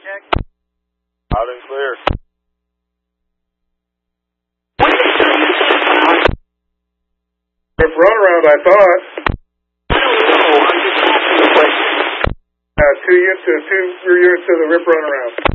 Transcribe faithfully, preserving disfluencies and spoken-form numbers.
check. Loud and clear. Rip runaround, I thought. I don't know. I'm just asking the question. Uh, two units to two rear units to the rip runaround.